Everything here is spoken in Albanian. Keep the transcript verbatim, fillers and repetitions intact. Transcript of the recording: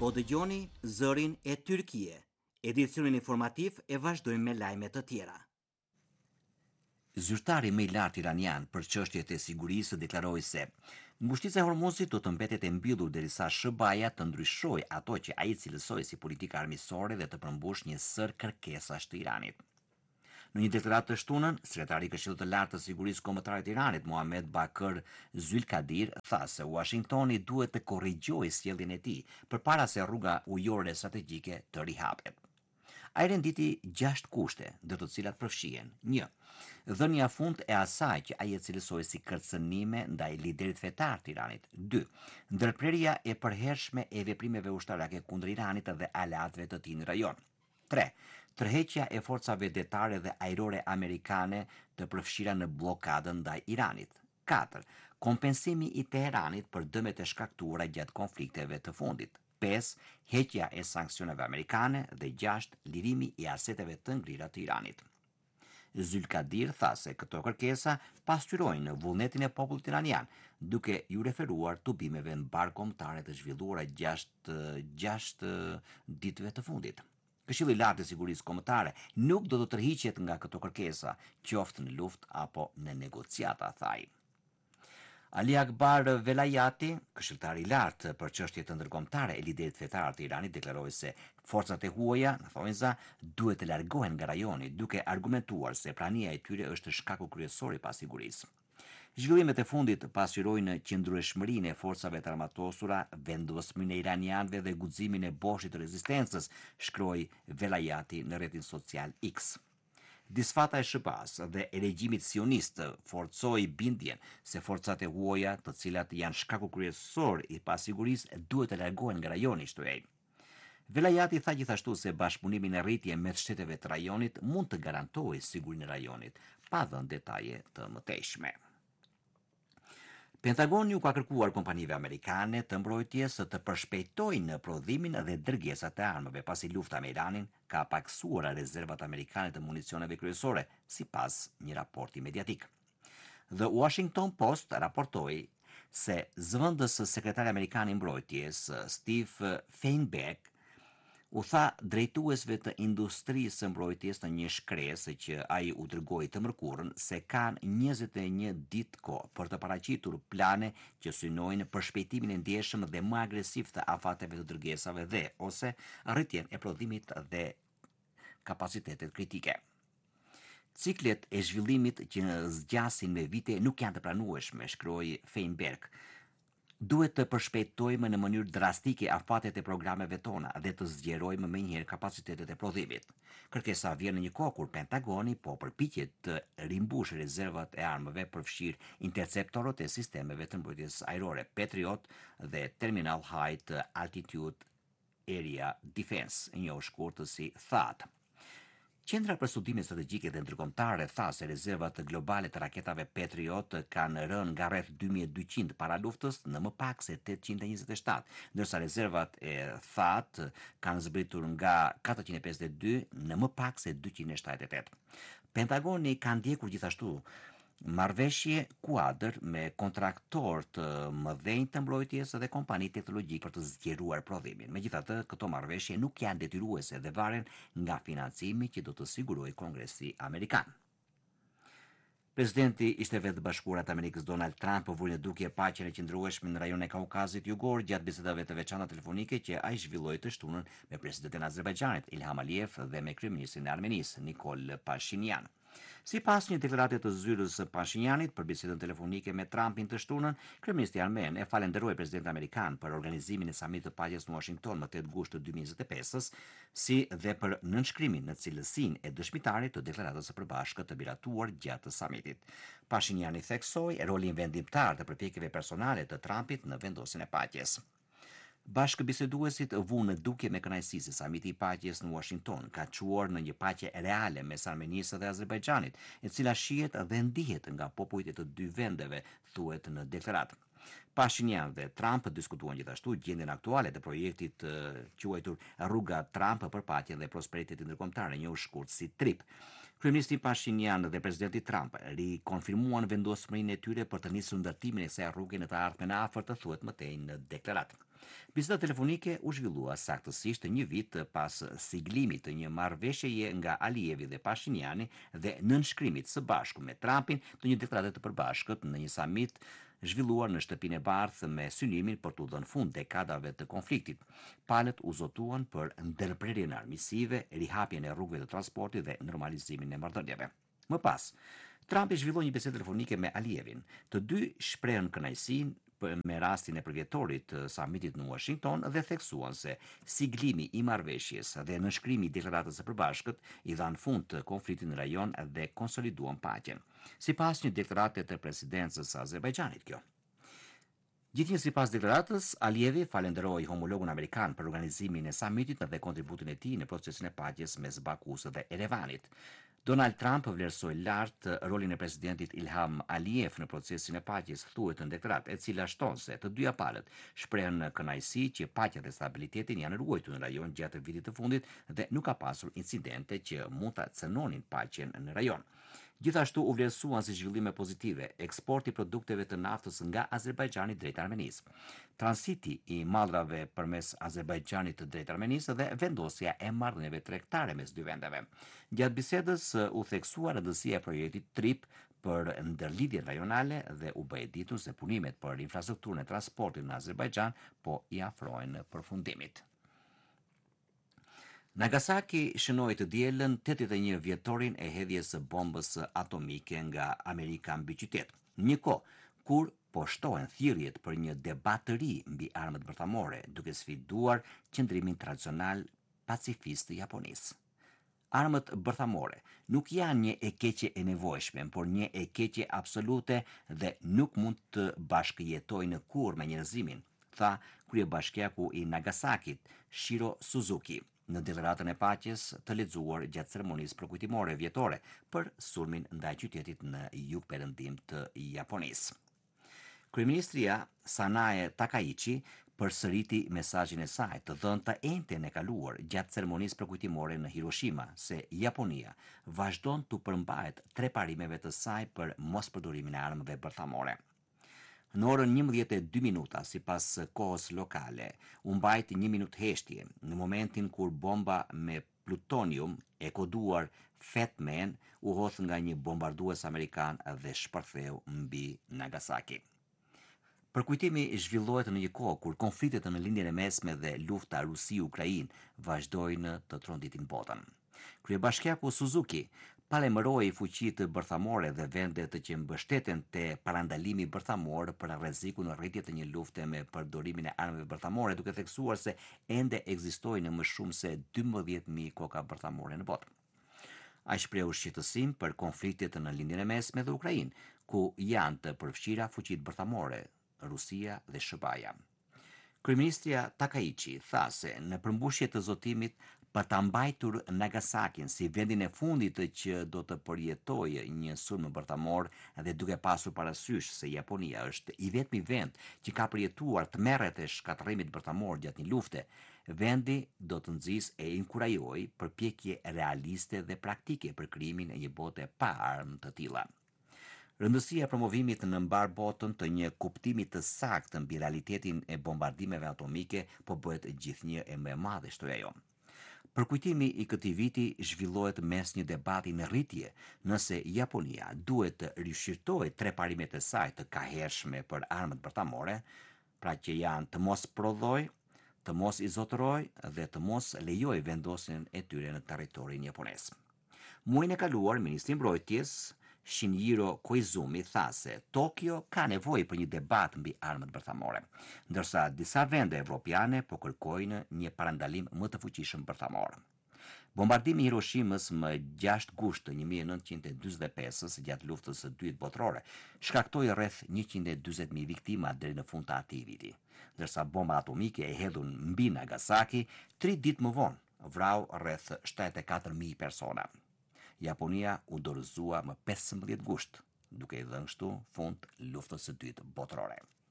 Po dëgjoni zërin e Tyrkie. Edicionin informativ e vazhdojmë me lajme të tjera. Zyrtari më i lartë iranian për çështjet e sigurisë deklaroi se ngushtica e Hormuzit do të mbetet e mbyllur derisa SHBA-ja të ndryshojë ato që ai cilësoi si politikë armiqësore dhe të përmbush një sër kërkesash të Iranit. Në një deklaratë të shtunën, sekretari i Këshillit të Lartë të Sigurisë Kombëtare të Iranit, Mohammed Bakr Zylkadir, tha se Washingtoni duhet të korrigjojë sjelljen e tij përpara se rruga ujore strategjike të rihapet. Ai renditi gjashtë kushte, ndër të cilat përfshihen: një. Dhënia fund e asaj që ai e cilësoi si kërcënime ndaj liderit fetar të Iranit. dy. Ndërprerja e përhershme e veprimeve ushtarake kundër Iranit dhe aleatëve të tij në rajon. tre. Tërheqja e forcave detare dhe ajrore amerikane të përfshira në bllokadën ndaj Iranit. katër. Kompensimi i Teheranit për dëmet e shkaktuara gjatë konflikteve të fundit. pesë. Heqja e sanksioneve amerikane dhe gjashtë. Lirimi i aseteve të ngrira të Iranit. Zylkadir tha se këto kërkesa pasqyrojnë vullnetin e popullit iranian, duke ju referuar tubimeve mbarkombëtare të zhvilluara gjashtë gjashtë ditëve të fundit. Këshilli i Lartë i Sigurisë Kombëtare nuk do të tërhiqet nga këto kërkesa, qoftë në luftë apo në negociata, tha ai. Ali Akbar Velayati, këshilltari i lartë për çështje të ndërkombëtare e liderit fetar të Iranit, deklaroi se forcat e huaja, në thonjza, duhet të largohen nga rajoni, duke argumentuar se prania e tyre është shkaku kryesor i pasigurisë. Zhvillimet e fundit pasqyrojnë qëndrueshmërinë e forcave të armatosura, vendosmërinë e iranianëve dhe guximin e boshit të rezistencës, shkroi Velayati në rrjetin social X. Disfata e SHBA-s dhe e regjimit sionist forcoi bindjen se forcat e huaja, të cilat janë shkaku kryesor i pasigurisë, duhet të largohen nga rajoni, shtoi ai. Velayati tha gjithashtu se bashkëpunimi në rritje mes shteteve të rajonit mund të garantojë sigurinë e rajonit, pa dhënë detaje të mëtejshme. Pentagoni u ka kërkuar kompanive amerikane të mbrojtjes të përshpejtojnë prodhimin dhe dërgesat e armëve, pasi lufta me Iranin ka paksuar rezervat amerikane të municioneve kryesore, sipas një raporti mediatik. The Washington Post raportoi se zëvendës sekretari amerikan i mbrojtjes, Steve Feinberg, u tha drejtuesve të industrisë së mbrojtjes në një shkresë që ai u dërgoi të mërkurën se kanë njëzet e një ditë kohë për të paraqitur plane që synojnë përshpejtimin e ndjeshëm dhe më agresiv të afateve të dërgesave dhe ose rritjen e prodhimit dhe kapacitetet kritike. Ciklet e zhvillimit që zgjasin me vite nuk janë të pranueshme, shkroi Feinberg. Duhet të përshpejtojmë në mënyrë drastike afatet e programeve tona dhe të zgjerojmë menjëherë kapacitetet e prodhimit. Kërkesa vjen në një kohë kur Pentagoni po përpiqet të rimbushë rezervat e armëve, përfshirë interceptorët e sistemeve të mbrojtjes ajrore Patriot dhe Terminal High Altitude Area Defense, një shkurtër si THAAD. Qendra për studime strategjike dhe ndërkombëtare tha se rezervat globale të raketave Patriot kanë rënë nga rreth dy mijë e dyqind para luftës në më pak se tetëqind e njëzet e shtatë, ndërsa rezervat e THAAD kanë zbritur nga katërqind e pesëdhjetë e dy në më pak se dyqind e shtatëdhjetë e tetë. Pentagoni ka ndjekur gjithashtu marrëveshje kuadër me kontraktor të mëdhenj të mbrojtjes dhe kompani teknologjike për të zgjeruar prodhimin. Megjithatë, këto marrëveshje nuk janë detyruese dhe varen nga financimi që do të sigurojë Kongresi Amerikan. Presidenti i Shtetet e Bashkuara të Amerikës Donald Trump po vuri në dukje paqen e qëndrueshme në rajonin e Kaukazit Jugor gjatë bisedave të veçanta telefonike që ai zhvilloi të shtunën me presidentin e Azerbajxhanit Ilham Aliyev dhe me kryeministrin e Armenisë Nikol Pashinyan. Sipas një deklarate të zyrës së Pashinyanit për bisedën telefonike me Trumpin të shtunën, kryeministri armen e falenderoi presidentin amerikan për organizimin e samitit të paqes në Washington më tetë gusht të dy mijë e njëzet e pesë, si dhe për nënshkrimin në cilësinë e dëshmitarit të deklaratës së përbashkët të miratuar gjatë samitit. Pashinyani theksoi rolin vendimtar të përpjekjeve personale të Trumpit në vendosjen e paqes. Bashkëbiseduesit vunë në dukje me kënaqësi se samiti i paqes në Washington ka çuar në një paqe reale mes Armenisë dhe Azerbajxhanit, e cila shihet dhe ndihet nga popujt e të dy vendeve, thuhet në deklaratë. Pashinyan dhe Trump diskutuan gjithashtu gjendjen aktuale të projektit të quajtur Rruga Trump për paqen dhe prosperitetin ndërkombëtar, një shkurt si TRIP. Kryeministri Pashinyan dhe presidenti Trump rikonfirmuan vendosmërinë e tyre për të nisur ndërtimin e kësaj rruge në të ardhmen e afërt, të thuhet mëtej në deklaratë. Biseda telefonike u zhvillua saktësisht një vit pas siglimit të një marrëveshjeje nga Alijevi dhe Pashinjani dhe nënshkrimit së bashku me Trumpin të një deklarate të përbashkët në një samit zhvilluar në shtëpinë e bardhë me synimin për t'u dhënë fund dekadave të konfliktit. Palët u zotuan për ndërprerjen armisive, rihapjen e rrugëve të transportit dhe normalizimin e marrëdhënieve. Më pas, Trumpi zhvilloi një bisedë telefonike me Alijevin. Të dy shprehën kënaqësinë me rastin e përvjetorit të samitit në Washington dhe theksuan se siglimi i marrëveshjes dhe nënshkrimi i deklaratës së përbashkët i dhan fund të konfliktit në rajon dhe konsoliduan paqen. Sipas një deklarate të presidencës së Azerbajxhanit kjo. Gjithnjë sipas deklaratës, Alijevi falenderoi homologun amerikan për organizimin e samitit dhe kontributin e tij në procesin e paqes mes Bakus dhe Erevanit. Donald Trump vlerësoi lart rolin e presidentit Ilham Alijev në procesin e paqes, thuhet në deklaratë, e cila shton se të dyja palët shprehen kënaqësi që paqja dhe stabiliteti janë ruajtur në rajon gjatë vitit të fundit dhe nuk ka pasur incidente që mund ta cënonin paqen në rajon. Gjithashtu u vlerësuan si zhvillime pozitive eksporti produkteve të naftës nga Azerbajxhani drejt Armenisë, transiti i mallrave përmes Azerbajxhanit drejt Armenisë dhe vendosja e marrëdhënieve tregtare mes dy vendeve. Gjatë bisedës u theksua rëndësia e projektit TRIP për ndërlidhje rajonale dhe u bë ditur se punimet për infrastrukturën e transportit në Azerbajxhan po i afrojnë përfundimit. Nagasaki shënoi të dielën tetëdhjetë e një vjetorin e hedhjes së bombës atomike nga Amerika mbi qytet. Një kohë kur po shtohen thirrjet për një debat të ri mbi armët bërthamore, duke sfiduar qëndrimin tradicional pacifist të Japonisë. Armët bërthamore nuk janë një e keqe e nevojshme, por një e keqe absolute dhe nuk mund të bashkëjetojnë kurrë me njerëzimin, tha kryebashkiaku i Nagasakit, Shiro Suzuki, në deklaratën e paqes të lexuar gjatë ceremonisë përkujtimore vjetore për sulmin ndaj qytetit në jugperëndim të Japonisë. Kryeministria Sanae Takaichi përsëriti mesazhin e saj të dhënë të enjten e kaluar gjatë ceremonisë përkujtimore në Hiroshima se Japonia vazhdon të përmbahet treparimeve të saj për mospërdorimin e armëve bërthamore. Në orën njëmbëdhjetë e dy minuta, sipas kohës lokale, u mbajti një minutë heshtje në momentin kur bomba me plutonium e koduar Fat Man u hodh nga një bombardues amerikan dhe shpërtheu mbi Nagasaki. Përkujtimi zhvillohet në një kohë kur konfliktet në lindjen e mesme dhe lufta Rusi-Ukrainë vazhdojnë të tronditin botën. Kryebashkiaku Suzuki palemëroi fuqitë bërthamore dhe vendet që mbështeten te parandalimi bërthamor për rrezikun në rritje të një lufte me përdorimin e armëve bërthamore, duke theksuar se ende ekzistojnë më shumë se dymbëdhjetë mijë koka bërthamore në botë. Ai shprehu shqetësim për konfliktet në lindjen e mesme dhe Ukrainë, ku janë të përfshira fuqitë bërthamore, Rusia dhe S B A-ja. Kryeministria Takaichi tha se në përmbushje të zotimit për ta mbajtur Nagasakin si vendin e fundit që do të përjetojë një sulm bërthamor dhe duke pasur parasysh se Japonia është i vetmi vend që ka përjetuar tmerret e shkatërrimit bërthamor gjatë një lufte, vendi do të nxisë e inkurajojë përpjekje realiste dhe praktike për krijimin e një bote pa armë të tilla. Rëndësia e promovimit në mbar botën të një kuptimi të saktë mbi realitetin e bombardimeve atomike po bëhet gjithnjë e më e madhe, shtoi ajo. Përkujtimi i këtij viti zhvillohet mes një debati në rritje nëse Japonia duhet të rishqyrtojë treparimet e saj të kahershme për armët bërthamore, pra që janë të mos prodhoj, të mos izotëroj dhe të mos lejoj vendosjen e tyre në territorin japonez. Muajin e kaluar, Ministri i Mbrojtjes Shinjiro Koizumi tha se Tokyo ka nevojë për një debat mbi armët bërthamore, ndërsa disa vende evropiane po kërkojnë një parandalim më të fuqishëm bërthamor. Bombardimi i Hiroshimës më gjashtë gusht të një mijë e nëntëqind e dymbëdhjetë e pesës gjatë luftës së dytë botërore shkaktoi rreth njëqind e dymbëdhjetë mijë viktima deri në fund të atij viti, ndërsa bomba atomike e hedhur mbi Nagasaki tri ditë më vonë vrau rreth shtatëdhjetë e katër mijë persona. Japonia u dorëzua më pesëmbëdhjetë gusht, duke i dhënë kështu fund luftës së dytë botërore.